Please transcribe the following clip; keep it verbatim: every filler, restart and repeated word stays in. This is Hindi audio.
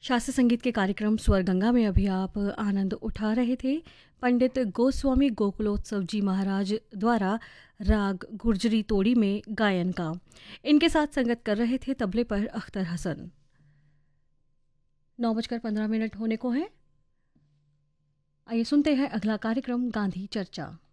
शास्त्रीय संगीत के कार्यक्रम स्वर गंगा में अभी आप आनंद उठा रहे थे पंडित गोस्वामी गोकुलोत्सव जी महाराज द्वारा राग गुर्जरी तोड़ी में गायन का। इनके साथ संगत कर रहे थे तबले पर अख्तर हसन। नौ बजकर पंद्रह मिनट होने को हैं। आइए सुनते हैं अगला कार्यक्रम गांधी चर्चा।